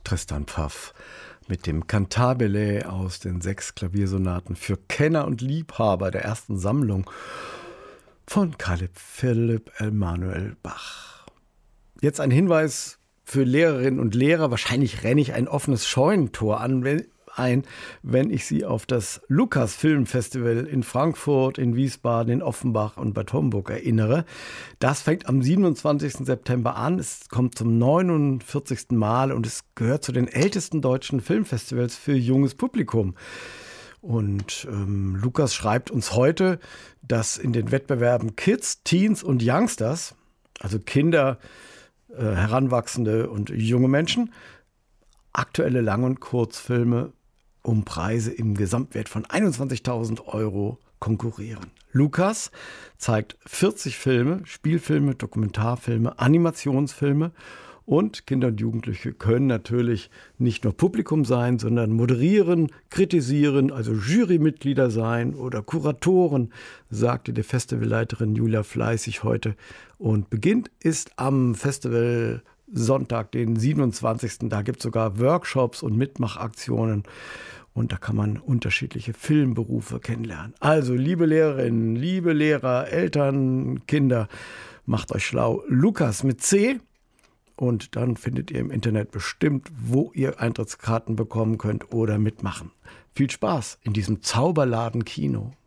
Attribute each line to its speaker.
Speaker 1: Tristan Pfaff mit dem Cantabile aus den 6 Klaviersonaten für Kenner und Liebhaber der ersten Sammlung von Carl Philipp Emanuel Bach. Jetzt ein Hinweis für Lehrerinnen und Lehrer. Wahrscheinlich renne ich ein offenes Scheunentor wenn ich Sie auf das Lukas Filmfestival in Frankfurt, in Wiesbaden, in Offenbach und Bad Homburg erinnere. Das fängt am 27. September an. Es kommt zum 49. Mal und es gehört zu den ältesten deutschen Filmfestivals für junges Publikum. Und Lukas schreibt uns heute, dass in den Wettbewerben Kids, Teens und Youngsters, also Kinder, Heranwachsende und junge Menschen, aktuelle Lang- und Kurzfilme um Preise im Gesamtwert von 21.000 € konkurrieren. Lukas zeigt 40 Filme, Spielfilme, Dokumentarfilme, Animationsfilme und Kinder und Jugendliche können natürlich nicht nur Publikum sein, sondern moderieren, kritisieren, also Jurymitglieder sein oder Kuratoren, sagte die Festivalleiterin Julia Fleißig heute. Und beginnt ist am Festival Sonntag, den 27. Da gibt es sogar Workshops und Mitmachaktionen und da kann man unterschiedliche Filmberufe kennenlernen. Also, liebe Lehrerinnen, liebe Lehrer, Eltern, Kinder, macht euch schlau. Lukas mit C und dann findet ihr im Internet bestimmt, wo ihr Eintrittskarten bekommen könnt oder mitmachen. Viel Spaß in diesem Zauberladen Kino.